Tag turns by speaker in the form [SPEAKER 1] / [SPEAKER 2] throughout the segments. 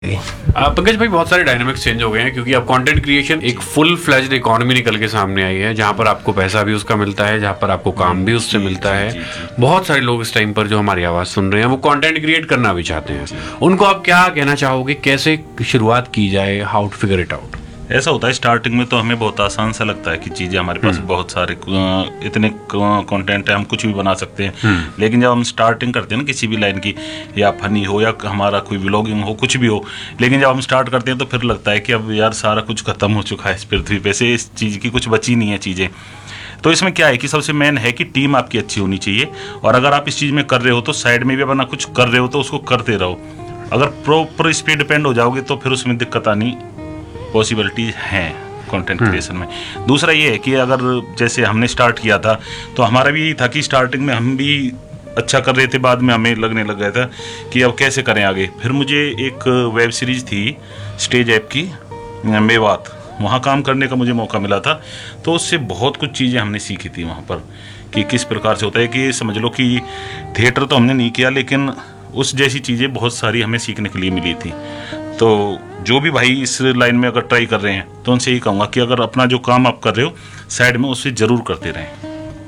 [SPEAKER 1] पंकज भाई, बहुत सारे डायनामिक्स चेंज हो गए हैं क्योंकि अब कंटेंट क्रिएशन एक फुल फ्लेज्ड इकोनॉमी निकल के सामने आई है, जहां पर आपको पैसा भी उसका मिलता है, जहां पर आपको काम भी उससे मिलता है। बहुत सारे लोग इस टाइम पर जो हमारी आवाज सुन रहे हैं वो कंटेंट क्रिएट करना भी चाहते हैं। उनको आप क्या कहना चाहोगे, कैसे शुरुआत की जाए, how to figure it out?
[SPEAKER 2] ऐसा होता है स्टार्टिंग में तो हमें बहुत आसान सा लगता है कि चीज़ें हमारे पास बहुत सारे इतने कंटेंट है, हम कुछ भी बना सकते हैं। लेकिन जब हम स्टार्टिंग करते हैं ना किसी भी लाइन की, या फनी हो या हमारा कोई व्लॉगिंग हो, कुछ भी हो, लेकिन जब हम स्टार्ट करते हैं तो फिर लगता है कि अब यार सारा कुछ खत्म हो चुका है इस पृथ्वी पे से, इस चीज़ की कुछ बची नहीं है चीज़ें। तो इसमें क्या है कि सबसे मेन है कि टीम आपकी अच्छी होनी चाहिए, और अगर आप इस चीज़ में कर रहे हो तो साइड में भी अपना कुछ कर रहे हो तो उसको करते रहो। अगर प्रॉपर इस पर डिपेंड हो जाओगे तो फिर उसमें दिक्कत आनी पॉसिबिलिटीज हैं कंटेंट क्रिएशन में। दूसरा ये है कि अगर जैसे हमने स्टार्ट किया था तो हमारा भी यही था कि स्टार्टिंग में हम भी अच्छा कर रहे थे, बाद में हमें लगने लग गया था कि अब कैसे करें आगे। फिर मुझे एक वेब सीरीज़ थी स्टेज ऐप की, मेवात, वहाँ काम करने का मुझे मौका मिला था। तो उससे बहुत कुछ चीज़ें हमने सीखी थी वहाँ पर कि किस प्रकार से होता है। कि समझ लो कि थिएटर तो हमने नहीं किया, लेकिन उस जैसी चीज़ें बहुत सारी हमें सीखने के लिए मिली थी। तो जो भी भाई इस लाइन में अगर ट्राई कर रहे हैं तो उनसे यही कहूँगा कि अगर अपना जो काम आप कर रहे हो साइड में उससे ज़रूर करते रहें।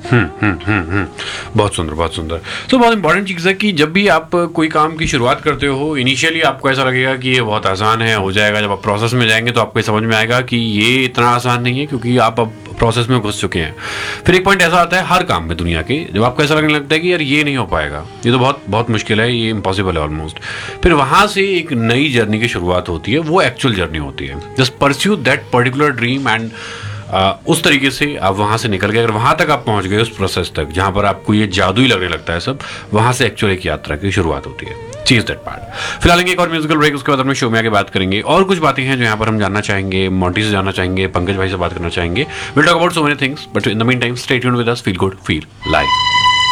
[SPEAKER 1] बहुत सुंदर, बहुत सुंदर। तो बहुत इंपॉर्टेंट चीज़ है कि जब भी आप कोई काम की शुरुआत करते हो, इनिशियली आपको ऐसा लगेगा कि ये बहुत आसान है, हो जाएगा। जब आप प्रोसेस में जाएंगे तो आपको समझ में आएगा कि ये इतना आसान नहीं है, क्योंकि आप अब प्रोसेस में घुस चुके हैं। फिर एक पॉइंट ऐसा आता है हर काम में दुनिया के, जब आपको ऐसा लगने लगता है कि यार ये नहीं हो पाएगा, ये तो बहुत बहुत मुश्किल है, ये इम्पॉसिबल है ऑलमोस्ट। फिर वहाँ से एक नई जर्नी की शुरुआत होती है, वो एक्चुअल जर्नी होती है। Just pursue that particular dream and उस तरीके से आप वहाँ से निकल गए। अगर वहाँ तक आप पहुँच गए, उस प्रोसेस तक जहाँ पर आपको ये जादू ही लगने लगता है सब, वहाँ से एक्चुअल एक यात्रा की शुरुआत होती है। चीज दैट पार्ट। फिलहाल एक और म्यूजिकल ब्रेक, उसके बाद अपने शो में आगे बात करेंगे। और कुछ बातें हैं जो यहाँ पर हम जानना चाहेंगे, मोंटी से जानना चाहेंगे, पंकज भाई से बात करना चाहेंगे। Will talk about so many things, but in the mean time stay tuned with us. Feel good, feel live.